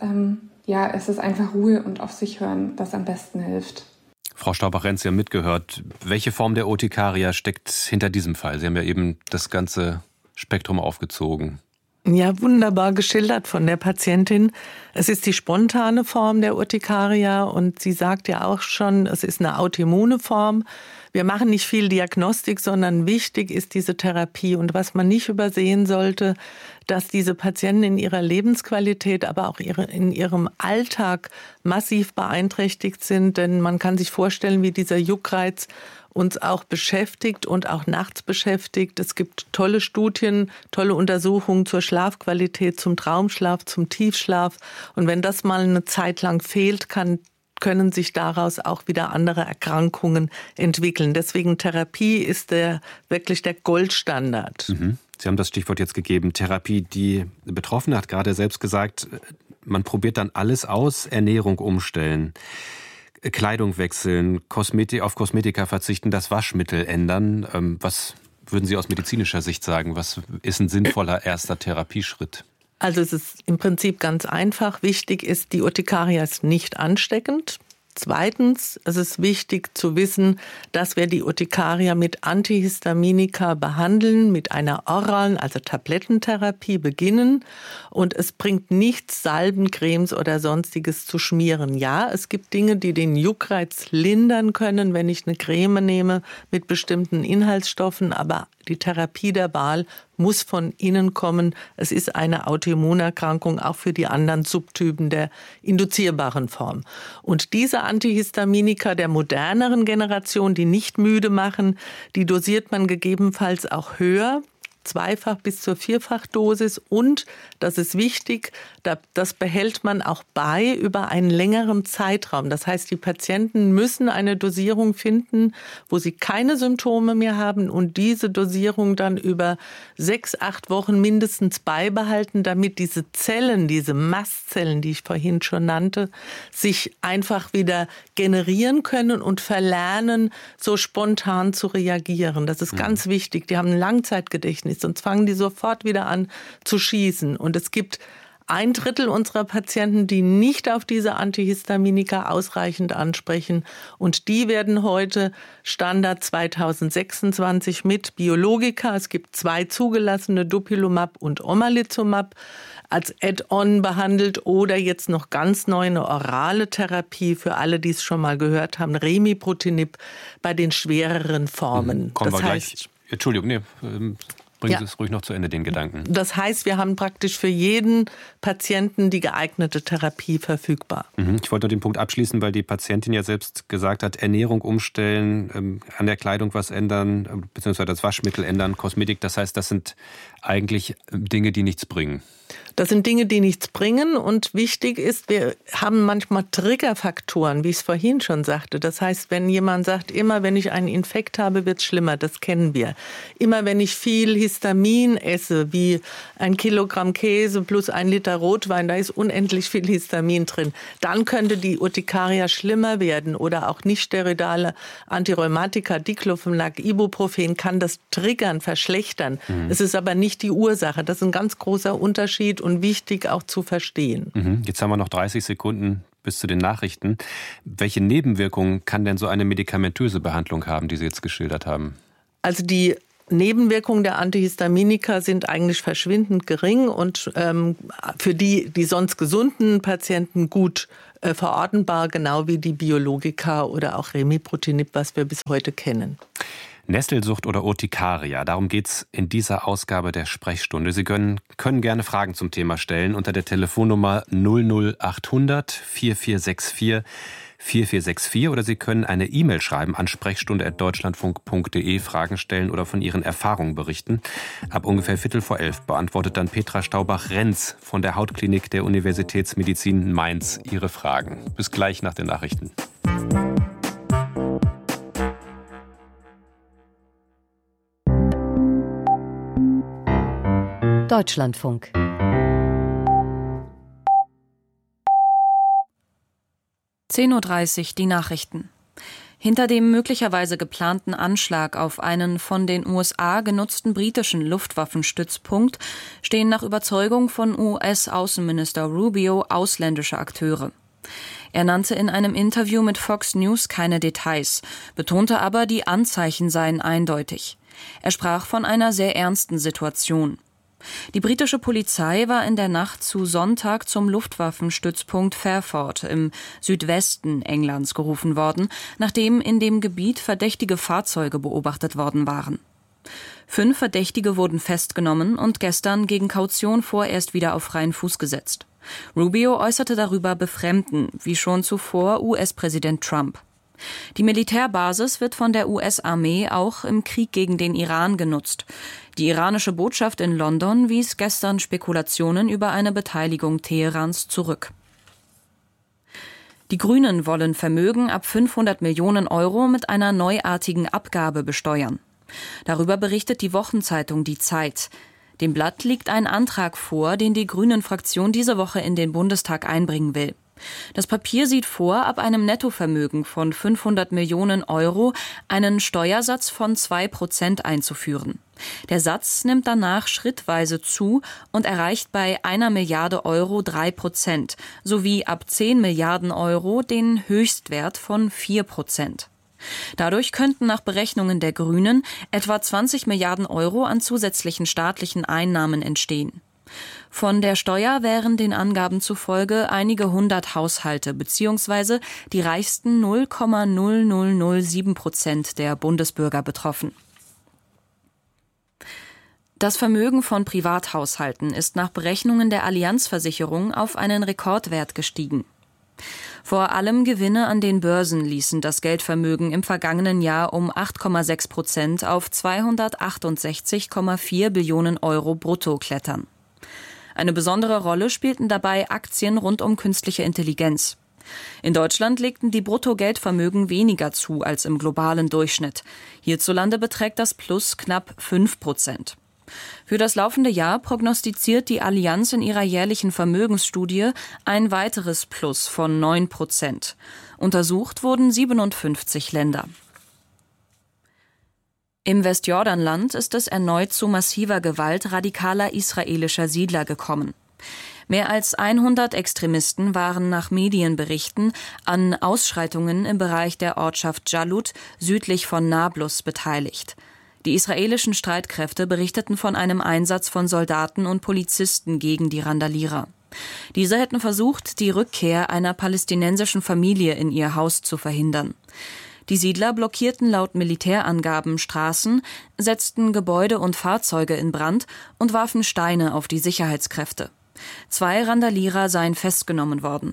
es ist einfach Ruhe und auf sich hören, was am besten hilft. Frau Staubach-Renz, Sie haben mitgehört. Welche Form der Urtikaria steckt hinter diesem Fall? Sie haben ja eben das ganze Spektrum aufgezogen. Ja, wunderbar geschildert von der Patientin. Es ist die spontane Form der Urtikaria und sie sagt ja auch schon, es ist eine autoimmune Form. Wir machen nicht viel Diagnostik, sondern wichtig ist diese Therapie. Und was man nicht übersehen sollte, dass diese Patienten in ihrer Lebensqualität, aber auch in ihrem Alltag massiv beeinträchtigt sind. Denn man kann sich vorstellen, wie dieser Juckreiz uns auch beschäftigt und auch nachts beschäftigt. Es gibt tolle Studien, tolle Untersuchungen zur Schlafqualität, zum Traumschlaf, zum Tiefschlaf. Und wenn das mal eine Zeit lang fehlt, können sich daraus auch wieder andere Erkrankungen entwickeln. Deswegen Therapie ist wirklich der Goldstandard. Sie haben das Stichwort jetzt gegeben, Therapie. Die Betroffene hat gerade selbst gesagt, man probiert dann alles aus, Ernährung umstellen, Kleidung wechseln, auf Kosmetika verzichten, das Waschmittel ändern. Was würden Sie aus medizinischer Sicht sagen? Was ist ein sinnvoller erster Therapieschritt? Also es ist im Prinzip ganz einfach. Wichtig ist, die Urtikaria ist nicht ansteckend. Zweitens, es ist wichtig zu wissen, dass wir die Urtikaria mit Antihistaminika behandeln, mit einer oralen, also Tablettentherapie beginnen. Und es bringt nichts, Salben, Cremes oder Sonstiges zu schmieren. Ja, es gibt Dinge, die den Juckreiz lindern können, wenn ich eine Creme nehme mit bestimmten Inhaltsstoffen, aber die Therapie der Wahl muss von innen kommen. Es ist eine Autoimmunerkrankung, auch für die anderen Subtypen der induzierbaren Form. Und diese Antihistaminika der moderneren Generation, die nicht müde machen, die dosiert man gegebenenfalls auch höher. 2-fach bis zur 4-fach-Dosis und, das ist wichtig, das behält man auch bei über einen längeren Zeitraum. Das heißt, die Patienten müssen eine Dosierung finden, wo sie keine Symptome mehr haben und diese Dosierung dann über 6-8 Wochen mindestens beibehalten, damit diese Zellen, diese Mastzellen, die ich vorhin schon nannte, sich einfach wieder generieren können und verlernen, so spontan zu reagieren. Das ist ganz wichtig. Die haben ein Langzeitgedächtnis. Sonst fangen die sofort wieder an zu schießen. Und es gibt 1/3 unserer Patienten, die nicht auf diese Antihistaminika ausreichend ansprechen. Und die werden heute Standard 2026 mit Biologika, es gibt 2 zugelassene, Dupilumab und Omalizumab, als Add-on behandelt oder jetzt noch ganz neu eine orale Therapie für alle, die es schon mal gehört haben, Remibrutinib bei den schwereren Formen. Kommen wir gleich. Entschuldigung, bringen Sie es ruhig noch zu Ende, den Gedanken. Das heißt, wir haben praktisch für jeden Patienten die geeignete Therapie verfügbar. Ich wollte nur den Punkt abschließen, weil die Patientin ja selbst gesagt hat, Ernährung umstellen, an der Kleidung was ändern, beziehungsweise das Waschmittel ändern, Kosmetik. Das heißt, das sind eigentlich Dinge, die nichts bringen. Das sind Dinge, die nichts bringen und wichtig ist, wir haben manchmal Triggerfaktoren, wie ich es vorhin schon sagte. Das heißt, wenn jemand sagt, immer wenn ich einen Infekt habe, wird es schlimmer, das kennen wir. Immer wenn ich viel Histamin esse, wie 1 Kilogramm Käse plus 1 Liter Rotwein, da ist unendlich viel Histamin drin, dann könnte die Urtikaria schlimmer werden oder auch nicht steroidale Antirheumatika, Diclofenac, Ibuprofen kann das triggern, verschlechtern. Es ist aber nicht die Ursache. Das ist ein ganz großer Unterschied und wichtig auch zu verstehen. Jetzt haben wir noch 30 Sekunden, bis zu den Nachrichten. Welche Nebenwirkungen kann denn so eine medikamentöse Behandlung haben, die Sie jetzt geschildert haben? Also die Nebenwirkungen der Antihistaminika sind eigentlich verschwindend gering und für die sonst gesunden Patienten gut verortenbar, genau wie die Biologika oder auch Remibrutinib, was wir bis heute kennen. Nestelsucht oder Urtikaria, darum geht's in dieser Ausgabe der Sprechstunde. Sie können gerne Fragen zum Thema stellen unter der Telefonnummer 00800 4464 4464 oder Sie können eine E-Mail schreiben an sprechstunde@deutschlandfunk.de, Fragen stellen oder von Ihren Erfahrungen berichten. Ab ungefähr 11:15 beantwortet dann Petra Staubach-Renz von der Hautklinik der Universitätsmedizin Mainz Ihre Fragen. Bis gleich nach den Nachrichten. Deutschlandfunk. (10:30 Uhr) die Nachrichten. Hinter dem möglicherweise geplanten Anschlag auf einen von den USA genutzten britischen Luftwaffenstützpunkt stehen nach Überzeugung von US-Außenminister Rubio ausländische Akteure. Er nannte in einem Interview mit Fox News keine Details, betonte aber, die Anzeichen seien eindeutig. Er sprach von einer sehr ernsten Situation. Die britische Polizei war in der Nacht zu Sonntag zum Luftwaffenstützpunkt Fairford im Südwesten Englands gerufen worden, nachdem in dem Gebiet verdächtige Fahrzeuge beobachtet worden waren. 5 Verdächtige wurden festgenommen und gestern gegen Kaution vorerst wieder auf freien Fuß gesetzt. Rubio äußerte darüber Befremden, wie schon zuvor US-Präsident Trump. Die Militärbasis wird von der US-Armee auch im Krieg gegen den Iran genutzt. Die iranische Botschaft in London wies gestern Spekulationen über eine Beteiligung Teherans zurück. Die Grünen wollen Vermögen ab 500 Millionen Euro mit einer neuartigen Abgabe besteuern. Darüber berichtet die Wochenzeitung Die Zeit. Dem Blatt liegt ein Antrag vor, den die Grünen-Fraktion diese Woche in den Bundestag einbringen will. Das Papier sieht vor, ab einem Nettovermögen von 500 Millionen Euro einen Steuersatz von 2% einzuführen. Der Satz nimmt danach schrittweise zu und erreicht bei 1 Milliarde Euro 3%, sowie ab 10 Milliarden Euro den Höchstwert von 4%. Dadurch könnten nach Berechnungen der Grünen etwa 20 Milliarden Euro an zusätzlichen staatlichen Einnahmen entstehen. Von der Steuer wären den Angaben zufolge einige hundert Haushalte bzw. die reichsten 0,0007% der Bundesbürger betroffen. Das Vermögen von Privathaushalten ist nach Berechnungen der Allianz-Versicherung auf einen Rekordwert gestiegen. Vor allem Gewinne an den Börsen ließen das Geldvermögen im vergangenen Jahr um 8,6% auf 268,4 Billionen Euro brutto klettern. Eine besondere Rolle spielten dabei Aktien rund um künstliche Intelligenz. In Deutschland legten die Bruttogeldvermögen weniger zu als im globalen Durchschnitt. Hierzulande beträgt das Plus knapp 5%. Für das laufende Jahr prognostiziert die Allianz in ihrer jährlichen Vermögensstudie ein weiteres Plus von 9%. Untersucht wurden 57 Länder. Im Westjordanland ist es erneut zu massiver Gewalt radikaler israelischer Siedler gekommen. Mehr als 100 Extremisten waren nach Medienberichten an Ausschreitungen im Bereich der Ortschaft Jalut südlich von Nablus beteiligt. Die israelischen Streitkräfte berichteten von einem Einsatz von Soldaten und Polizisten gegen die Randalierer. Diese hätten versucht, die Rückkehr einer palästinensischen Familie in ihr Haus zu verhindern. Die Siedler blockierten laut Militärangaben Straßen, setzten Gebäude und Fahrzeuge in Brand und warfen Steine auf die Sicherheitskräfte. 2 Randalierer seien festgenommen worden.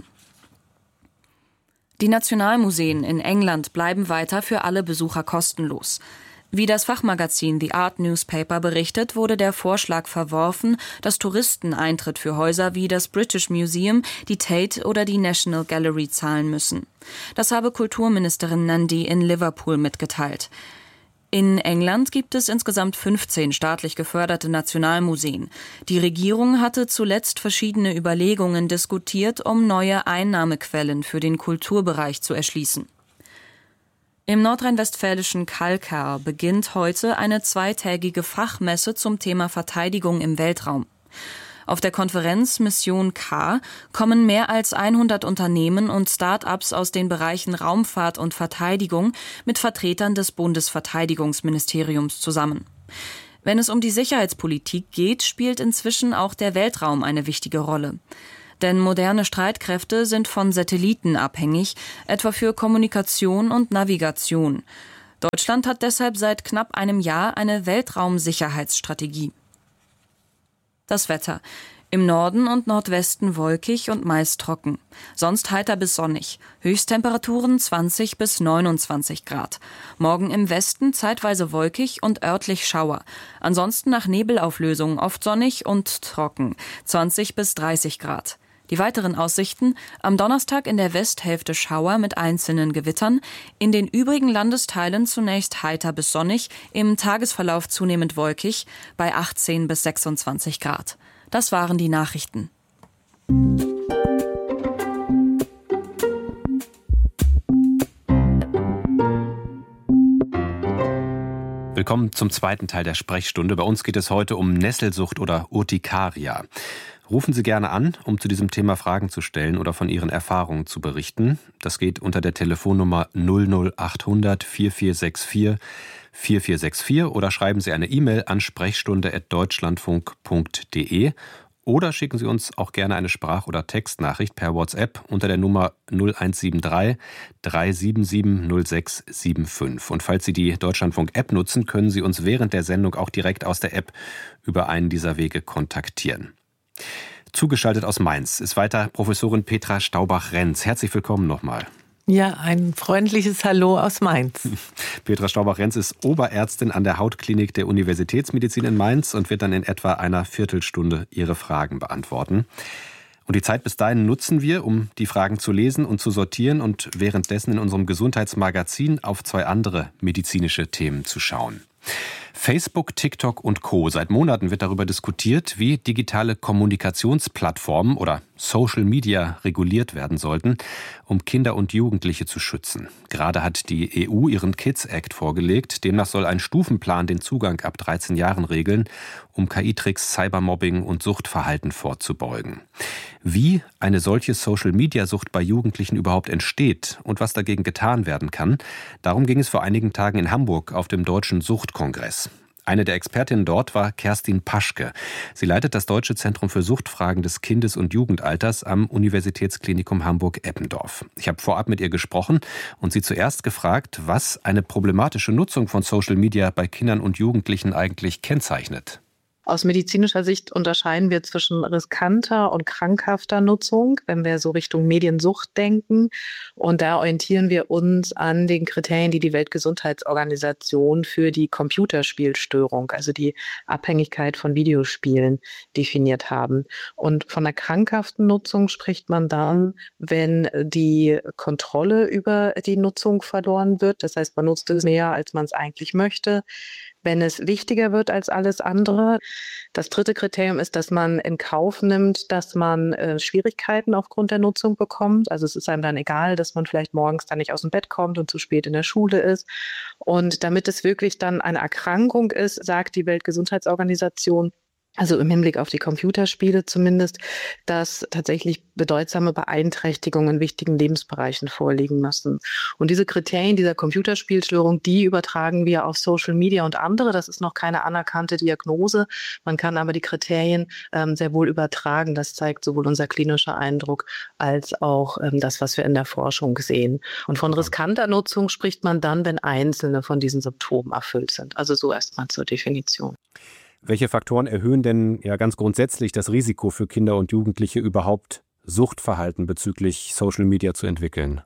Die Nationalmuseen in England bleiben weiter für alle Besucher kostenlos. Wie das Fachmagazin The Art Newspaper berichtet, wurde der Vorschlag verworfen, dass Touristen Eintritt für Häuser wie das British Museum, die Tate oder die National Gallery zahlen müssen. Das habe Kulturministerin Nandy in Liverpool mitgeteilt. In England gibt es insgesamt 15 staatlich geförderte Nationalmuseen. Die Regierung hatte zuletzt verschiedene Überlegungen diskutiert, um neue Einnahmequellen für den Kulturbereich zu erschließen. Im nordrhein-westfälischen Kalkar beginnt heute eine 2-tägige Fachmesse zum Thema Verteidigung im Weltraum. Auf der Konferenz Mission K kommen mehr als 100 Unternehmen und Start-ups aus den Bereichen Raumfahrt und Verteidigung mit Vertretern des Bundesverteidigungsministeriums zusammen. Wenn es um die Sicherheitspolitik geht, spielt inzwischen auch der Weltraum eine wichtige Rolle. Denn moderne Streitkräfte sind von Satelliten abhängig, etwa für Kommunikation und Navigation. Deutschland hat deshalb seit knapp einem Jahr eine Weltraumsicherheitsstrategie. Das Wetter. Im Norden und Nordwesten wolkig und meist trocken. Sonst heiter bis sonnig. Höchsttemperaturen 20 bis 29 Grad. Morgen im Westen zeitweise wolkig und örtlich Schauer. Ansonsten nach Nebelauflösung oft sonnig und trocken. 20 bis 30 Grad. Die weiteren Aussichten: am Donnerstag in der Westhälfte Schauer mit einzelnen Gewittern, in den übrigen Landesteilen zunächst heiter bis sonnig, im Tagesverlauf zunehmend wolkig, bei 18 bis 26 Grad. Das waren die Nachrichten. Willkommen zum zweiten Teil der Sprechstunde. Bei uns geht es heute um Nesselsucht oder Urtikaria. Rufen Sie gerne an, um zu diesem Thema Fragen zu stellen oder von Ihren Erfahrungen zu berichten. Das geht unter der Telefonnummer 00800 4464 4464 oder schreiben Sie eine E-Mail an sprechstunde@deutschlandfunk.de oder schicken Sie uns auch gerne eine Sprach- oder Textnachricht per WhatsApp unter der Nummer 0173 377 0675. Und falls Sie die Deutschlandfunk-App nutzen, können Sie uns während der Sendung auch direkt aus der App über einen dieser Wege kontaktieren. Zugeschaltet aus Mainz ist weiter Professorin Petra Staubach-Renz. Herzlich willkommen nochmal. Ja, ein freundliches Hallo aus Mainz. Petra Staubach-Renz ist Oberärztin an der Hautklinik der Universitätsmedizin in Mainz und wird dann in etwa einer Viertelstunde Ihre Fragen beantworten. Und die Zeit bis dahin nutzen wir, um die Fragen zu lesen und zu sortieren und währenddessen in unserem Gesundheitsmagazin auf zwei andere medizinische Themen zu schauen. Facebook, TikTok und Co. Seit Monaten wird darüber diskutiert, wie digitale Kommunikationsplattformen oder Social Media reguliert werden sollten, um Kinder und Jugendliche zu schützen. Gerade hat die EU ihren Kids Act vorgelegt. Demnach soll ein Stufenplan den Zugang ab 13 Jahren regeln, um KI-Tricks, Cybermobbing und Suchtverhalten vorzubeugen. Wie eine solche Social-Media-Sucht bei Jugendlichen überhaupt entsteht und was dagegen getan werden kann, darum ging es vor einigen Tagen in Hamburg auf dem Deutschen Suchtkongress. Eine der Expertinnen dort war Kerstin Paschke. Sie leitet das Deutsche Zentrum für Suchtfragen des Kindes- und Jugendalters am Universitätsklinikum Hamburg-Eppendorf. Ich habe vorab mit ihr gesprochen und sie zuerst gefragt, was eine problematische Nutzung von Social Media bei Kindern und Jugendlichen eigentlich kennzeichnet. Aus medizinischer Sicht unterscheiden wir zwischen riskanter und krankhafter Nutzung, wenn wir so Richtung Mediensucht denken. Und da orientieren wir uns an den Kriterien, die die Weltgesundheitsorganisation für die Computerspielstörung, also die Abhängigkeit von Videospielen, definiert haben. Und von einer krankhaften Nutzung spricht man dann, wenn die Kontrolle über die Nutzung verloren wird. Das heißt, man nutzt es mehr, als man es eigentlich möchte. Wenn es wichtiger wird als alles andere. Das dritte Kriterium ist, dass man in Kauf nimmt, dass man Schwierigkeiten aufgrund der Nutzung bekommt. Also es ist einem dann egal, dass man vielleicht morgens dann nicht aus dem Bett kommt und zu spät in der Schule ist. Und damit es wirklich dann eine Erkrankung ist, sagt die Weltgesundheitsorganisation, also im Hinblick auf die Computerspiele zumindest, dass tatsächlich bedeutsame Beeinträchtigungen in wichtigen Lebensbereichen vorliegen müssen. Und diese Kriterien dieser Computerspielstörung, die übertragen wir auf Social Media und andere. Das ist noch keine anerkannte Diagnose. Man kann aber die Kriterien sehr wohl übertragen. Das zeigt sowohl unser klinischer Eindruck als auch das, was wir in der Forschung sehen. Und von riskanter Nutzung spricht man dann, wenn einzelne von diesen Symptomen erfüllt sind. Also so erstmal zur Definition. Welche Faktoren erhöhen denn ja ganz grundsätzlich das Risiko für Kinder und Jugendliche überhaupt Suchtverhalten bezüglich Social Media zu entwickeln?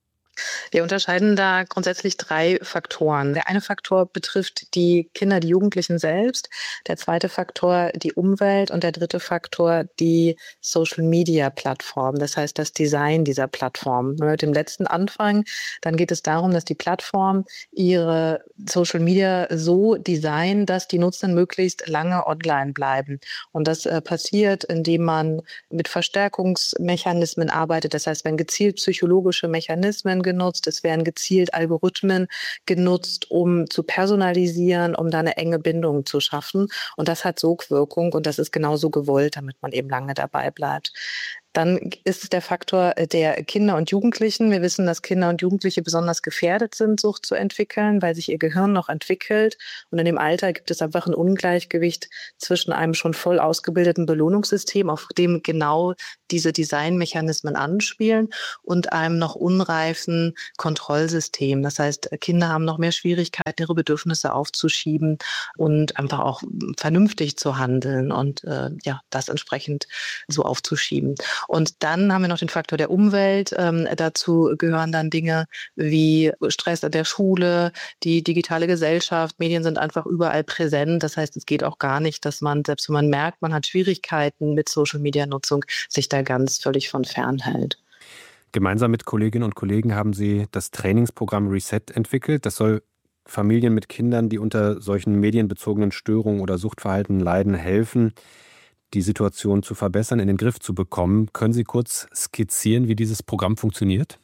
Wir unterscheiden da grundsätzlich 3 Faktoren. Der eine Faktor betrifft die Kinder, die Jugendlichen selbst. Der zweite Faktor die Umwelt und der dritte Faktor die Social-Media-Plattform. Das heißt, das Design dieser Plattform. Mit dem letzten Anfang, dann geht es darum, dass die Plattform ihre Social-Media so designen, dass die Nutzer möglichst lange online bleiben. Und das passiert, indem man mit Verstärkungsmechanismen arbeitet. Das heißt, wenn gezielt psychologische Mechanismen genutzt, es werden gezielt Algorithmen genutzt, um zu personalisieren, um da eine enge Bindung zu schaffen. Und das hat Sogwirkung und das ist genauso gewollt, damit man eben lange dabei bleibt. Dann ist es der Faktor der Kinder und Jugendlichen. Wir wissen, dass Kinder und Jugendliche besonders gefährdet sind, Sucht zu entwickeln, weil sich ihr Gehirn noch entwickelt. Und in dem Alter gibt es einfach ein Ungleichgewicht zwischen einem schon voll ausgebildeten Belohnungssystem, auf dem genau diese Designmechanismen anspielen, und einem noch unreifen Kontrollsystem. Das heißt, Kinder haben noch mehr Schwierigkeiten, ihre Bedürfnisse aufzuschieben und einfach auch vernünftig zu handeln und das entsprechend so aufzuschieben. Und dann haben wir noch den Faktor der Umwelt. Dazu gehören dann Dinge wie Stress in der Schule, die digitale Gesellschaft. Medien sind einfach überall präsent. Das heißt, es geht auch gar nicht, dass man, selbst wenn man merkt, man hat Schwierigkeiten mit Social-Media-Nutzung, sich da ganz völlig von fernhält. Gemeinsam mit Kolleginnen und Kollegen haben Sie das Trainingsprogramm Reset entwickelt. Das soll Familien mit Kindern, die unter solchen medienbezogenen Störungen oder Suchtverhalten leiden, helfen, die Situation zu verbessern, in den Griff zu bekommen. Können Sie kurz skizzieren, wie dieses Programm funktioniert?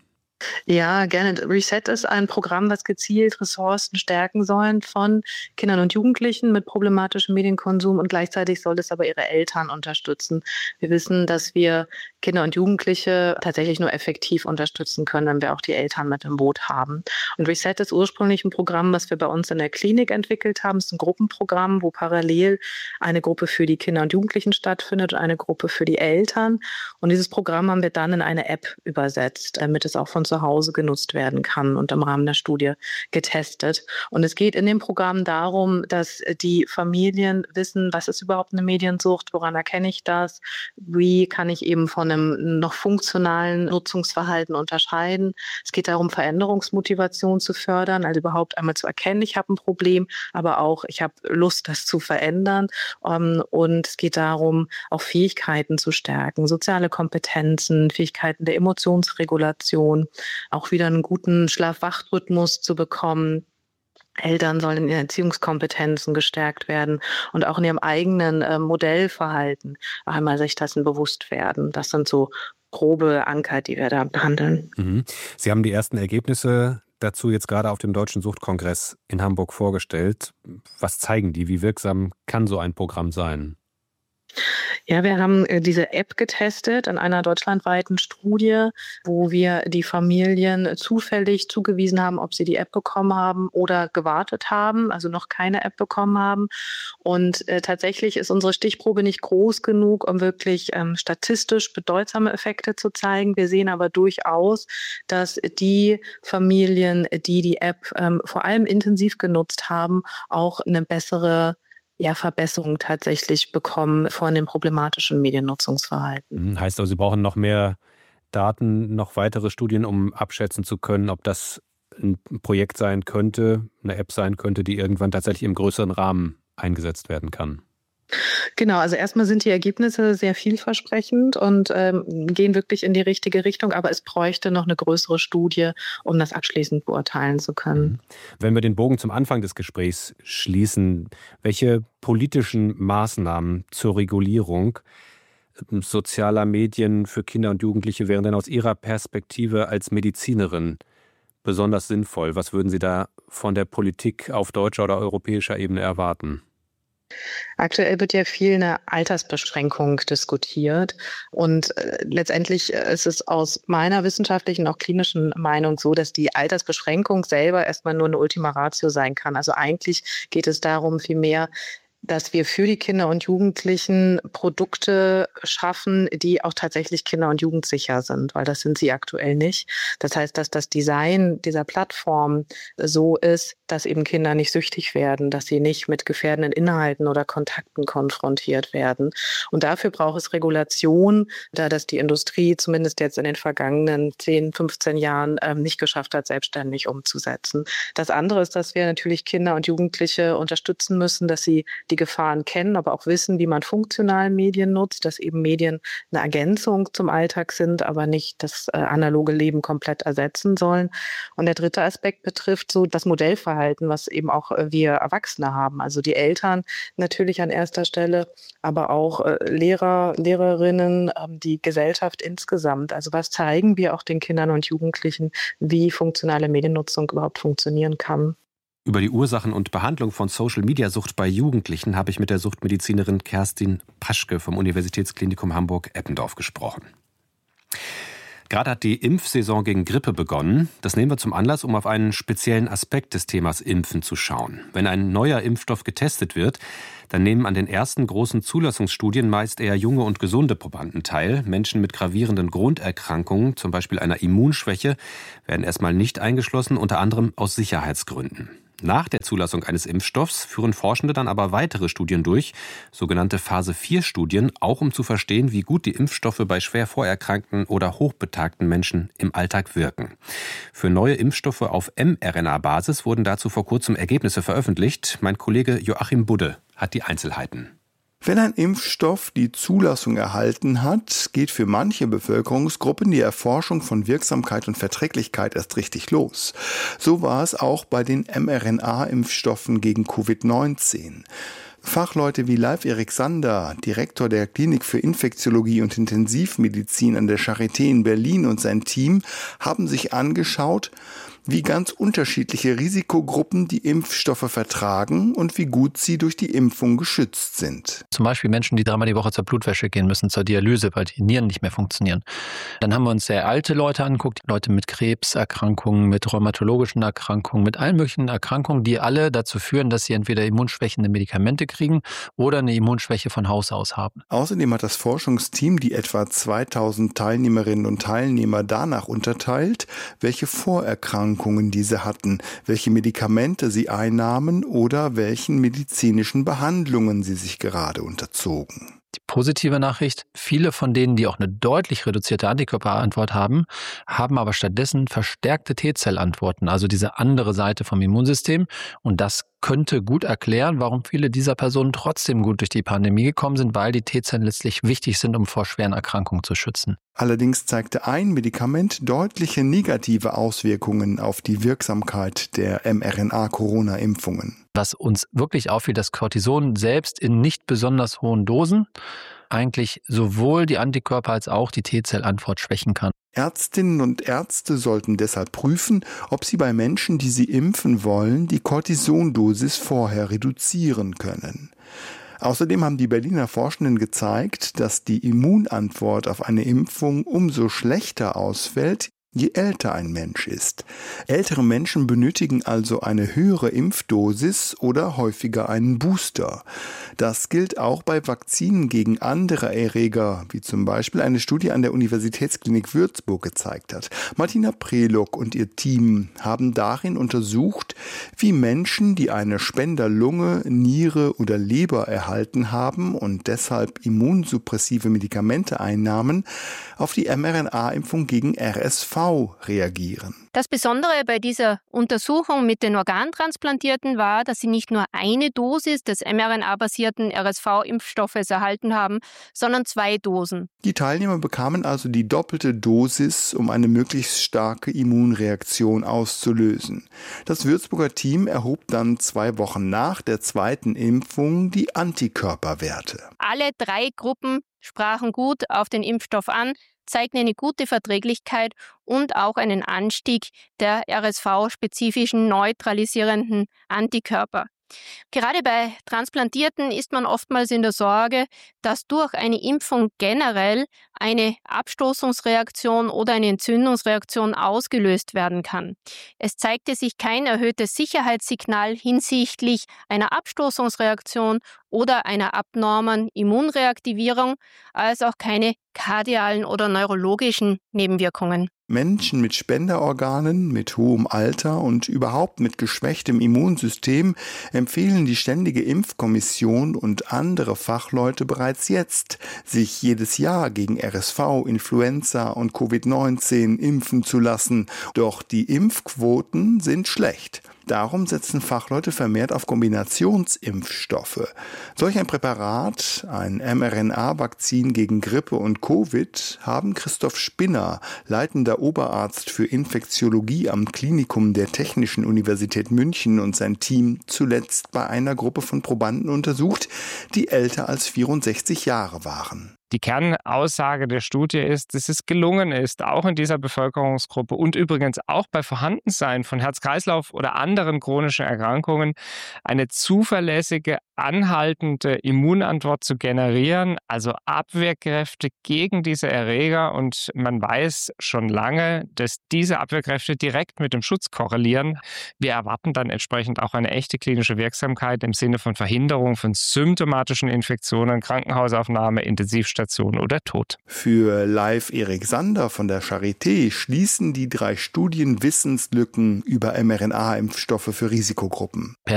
Ja, gerne. Reset ist ein Programm, was gezielt Ressourcen stärken soll von Kindern und Jugendlichen mit problematischem Medienkonsum, und gleichzeitig soll es aber ihre Eltern unterstützen. Wir wissen, dass wir Kinder und Jugendliche tatsächlich nur effektiv unterstützen können, wenn wir auch die Eltern mit im Boot haben. Und Reset ist ursprünglich ein Programm, was wir bei uns in der Klinik entwickelt haben. Es ist ein Gruppenprogramm, wo parallel eine Gruppe für die Kinder und Jugendlichen stattfindet und eine Gruppe für die Eltern. Und dieses Programm haben wir dann in eine App übersetzt, damit es auch von zu Hause genutzt werden kann und im Rahmen der Studie getestet. Und es geht in dem Programm darum, dass die Familien wissen, was ist überhaupt eine Mediensucht, woran erkenne ich das, wie kann ich eben von einem noch funktionalen Nutzungsverhalten unterscheiden. Es geht darum, Veränderungsmotivation zu fördern, also überhaupt einmal zu erkennen, ich habe ein Problem, aber auch, ich habe Lust, das zu verändern. Und es geht darum, auch Fähigkeiten zu stärken, soziale Kompetenzen, Fähigkeiten der Emotionsregulation, auch wieder einen guten Schlaf-Wach-Rhythmus zu bekommen. Eltern sollen in ihren Erziehungskompetenzen gestärkt werden und auch in ihrem eigenen Modellverhalten einmal sich dessen bewusst werden. Das sind so grobe Anker, die wir da behandeln. Mhm. Sie haben die ersten Ergebnisse dazu jetzt gerade auf dem Deutschen Suchtkongress in Hamburg vorgestellt. Was zeigen die? Wie wirksam kann so ein Programm sein? Ja, wir haben diese App getestet in einer deutschlandweiten Studie, wo wir die Familien zufällig zugewiesen haben, ob sie die App bekommen haben oder gewartet haben, also noch keine App bekommen haben. Und tatsächlich ist unsere Stichprobe nicht groß genug, um wirklich statistisch bedeutsame Effekte zu zeigen. Wir sehen aber durchaus, dass die Familien, die die App vor allem intensiv genutzt haben, auch eine bessere Verbesserung tatsächlich bekommen von dem problematischen Mediennutzungsverhalten. Heißt also, Sie brauchen noch mehr Daten, noch weitere Studien, um abschätzen zu können, ob das ein Projekt sein könnte, eine App sein könnte, die irgendwann tatsächlich im größeren Rahmen eingesetzt werden kann. Genau, also erstmal sind die Ergebnisse sehr vielversprechend und gehen wirklich in die richtige Richtung, aber es bräuchte noch eine größere Studie, um das abschließend beurteilen zu können. Wenn wir den Bogen zum Anfang des Gesprächs schließen, welche politischen Maßnahmen zur Regulierung sozialer Medien für Kinder und Jugendliche wären denn aus Ihrer Perspektive als Medizinerin besonders sinnvoll? Was würden Sie da von der Politik auf deutscher oder europäischer Ebene erwarten? Aktuell wird ja viel eine Altersbeschränkung diskutiert und letztendlich ist es aus meiner wissenschaftlichen, auch klinischen Meinung so, dass die Altersbeschränkung selber erstmal nur eine Ultima Ratio sein kann. Also eigentlich geht es darum, vielmehr, dass wir für die Kinder und Jugendlichen Produkte schaffen, die auch tatsächlich kinder- und jugendsicher sind, weil das sind sie aktuell nicht. Das heißt, dass das Design dieser Plattform so ist, dass eben Kinder nicht süchtig werden, dass sie nicht mit gefährdenden Inhalten oder Kontakten konfrontiert werden. Und dafür braucht es Regulation, da das die Industrie zumindest jetzt in den vergangenen 10, 15 Jahren nicht geschafft hat, selbstständig umzusetzen. Das andere ist, dass wir natürlich Kinder und Jugendliche unterstützen müssen, dass sie die Gefahren kennen, aber auch wissen, wie man funktional Medien nutzt, dass eben Medien eine Ergänzung zum Alltag sind, aber nicht das analoge Leben komplett ersetzen sollen. Und der dritte Aspekt betrifft so das Modellverhalten, was eben auch wir Erwachsene haben. Also die Eltern natürlich an erster Stelle, aber auch Lehrer, Lehrerinnen, die Gesellschaft insgesamt. Also was zeigen wir auch den Kindern und Jugendlichen, wie funktionale Mediennutzung überhaupt funktionieren kann? Über die Ursachen und Behandlung von Social-Media-Sucht bei Jugendlichen habe ich mit der Suchtmedizinerin Kerstin Paschke vom Universitätsklinikum Hamburg-Eppendorf gesprochen. Gerade hat die Impfsaison gegen Grippe begonnen. Das nehmen wir zum Anlass, um auf einen speziellen Aspekt des Themas Impfen zu schauen. Wenn ein neuer Impfstoff getestet wird, dann nehmen an den ersten großen Zulassungsstudien meist eher junge und gesunde Probanden teil. Menschen mit gravierenden Grunderkrankungen, zum Beispiel einer Immunschwäche, werden erstmal nicht eingeschlossen, unter anderem aus Sicherheitsgründen. Nach der Zulassung eines Impfstoffs führen Forschende dann aber weitere Studien durch, sogenannte Phase-4-Studien, auch um zu verstehen, wie gut die Impfstoffe bei schwer vorerkrankten oder hochbetagten Menschen im Alltag wirken. Für neue Impfstoffe auf mRNA-Basis wurden dazu vor kurzem Ergebnisse veröffentlicht. Mein Kollege Joachim Budde hat die Einzelheiten. Wenn ein Impfstoff die Zulassung erhalten hat, geht für manche Bevölkerungsgruppen die Erforschung von Wirksamkeit und Verträglichkeit erst richtig los. So war es auch bei den mRNA-Impfstoffen gegen Covid-19. Fachleute wie Leif-Erik Sander, Direktor der Klinik für Infektiologie und Intensivmedizin an der Charité in Berlin, und sein Team haben sich angeschaut, wie ganz unterschiedliche Risikogruppen die Impfstoffe vertragen und wie gut sie durch die Impfung geschützt sind. Zum Beispiel Menschen, die 3-mal die Woche zur Blutwäsche gehen müssen, zur Dialyse, weil die Nieren nicht mehr funktionieren. Dann haben wir uns sehr alte Leute angeguckt, Leute mit Krebserkrankungen, mit rheumatologischen Erkrankungen, mit allen möglichen Erkrankungen, die alle dazu führen, dass sie entweder immunschwächende Medikamente kriegen oder eine Immunschwäche von Haus aus haben. Außerdem hat das Forschungsteam die etwa 2000 Teilnehmerinnen und Teilnehmer danach unterteilt, welche Vorerkrankungen diese hatten, welche Medikamente sie einnahmen oder welchen medizinischen Behandlungen sie sich gerade unterzogen. Die positive Nachricht, viele von denen, die auch eine deutlich reduzierte Antikörperantwort haben, haben aber stattdessen verstärkte T-Zellantworten, also diese andere Seite vom Immunsystem. Und das könnte gut erklären, warum viele dieser Personen trotzdem gut durch die Pandemie gekommen sind, weil die T-Zellen letztlich wichtig sind, um vor schweren Erkrankungen zu schützen. Allerdings zeigte ein Medikament deutliche negative Auswirkungen auf die Wirksamkeit der mRNA-Corona-Impfungen. Was uns wirklich auffiel, dass Cortison selbst in nicht besonders hohen Dosen eigentlich sowohl die Antikörper als auch die T-Zellantwort schwächen kann. Ärztinnen und Ärzte sollten deshalb prüfen, ob sie bei Menschen, die sie impfen wollen, die Cortisondosis vorher reduzieren können. Außerdem haben die Berliner Forschenden gezeigt, dass die Immunantwort auf eine Impfung umso schlechter ausfällt, je älter ein Mensch ist. Ältere Menschen benötigen also eine höhere Impfdosis oder häufiger einen Booster. Das gilt auch bei Vakzinen gegen andere Erreger, wie zum Beispiel eine Studie an der Universitätsklinik Würzburg gezeigt hat. Martina Prelog und ihr Team haben darin untersucht, wie Menschen, die eine Spenderlunge, Niere oder Leber erhalten haben und deshalb immunsuppressive Medikamente einnahmen, auf die mRNA-Impfung gegen RSV reagieren. Das Besondere bei dieser Untersuchung mit den Organtransplantierten war, dass sie nicht nur eine Dosis des mRNA-basierten RSV-Impfstoffes erhalten haben, sondern 2 Dosen. Die Teilnehmer bekamen also die doppelte Dosis, um eine möglichst starke Immunreaktion auszulösen. Das Würzburger Team erhob dann 2 Wochen nach der zweiten Impfung die Antikörperwerte. Alle 3 Gruppen sprachen gut auf den Impfstoff an, zeigten eine gute Verträglichkeit und auch einen Anstieg der RSV-spezifischen neutralisierenden Antikörper. Gerade bei Transplantierten ist man oftmals in der Sorge, dass durch eine Impfung generell eine Abstoßungsreaktion oder eine Entzündungsreaktion ausgelöst werden kann. Es zeigte sich kein erhöhtes Sicherheitssignal hinsichtlich einer Abstoßungsreaktion oder einer abnormen Immunreaktivierung, als auch keine kardialen oder neurologischen Nebenwirkungen. Menschen mit Spenderorganen, mit hohem Alter und überhaupt mit geschwächtem Immunsystem empfehlen die Ständige Impfkommission und andere Fachleute bereits jetzt, sich jedes Jahr gegen RSV, Influenza und Covid-19 impfen zu lassen. Doch die Impfquoten sind schlecht. Darum setzen Fachleute vermehrt auf Kombinationsimpfstoffe. Solch ein Präparat, ein mRNA-Vakzin gegen Grippe und Covid, haben Christoph Spinner, leitender Oberarzt für Infektiologie am Klinikum der Technischen Universität München, und sein Team zuletzt bei einer Gruppe von Probanden untersucht, die älter als 64 Jahre waren. Die Kernaussage der Studie ist, dass es gelungen ist, auch in dieser Bevölkerungsgruppe und übrigens auch bei Vorhandensein von Herz-Kreislauf- oder anderen chronischen Erkrankungen eine zuverlässige, anhaltende Immunantwort zu generieren, also Abwehrkräfte gegen diese Erreger. Und man weiß schon lange, dass diese Abwehrkräfte direkt mit dem Schutz korrelieren. Wir erwarten dann entsprechend auch eine echte klinische Wirksamkeit im Sinne von Verhinderung von symptomatischen Infektionen, Krankenhausaufnahme, Intensivstation oder Tod. Für Live Erik Sander von der Charité schließen die 3 Studien Wissenslücken über mRNA-Impfstoffe für Risikogruppen.